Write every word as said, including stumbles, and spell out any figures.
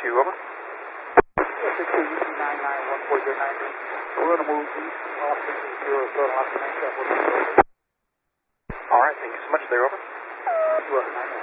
two, over. S two U T nine nine one four zero nine. We're going to move east, off the zero, Southern Los Angeles. All right, thank you so much there, over. two nine